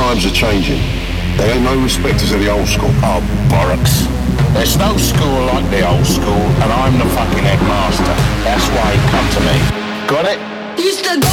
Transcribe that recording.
times are changing. They ain't no respecters of the old school. Oh, bollocks. There's no school like the old school, and I'm the fucking headmaster. That's why he come to me. Got it?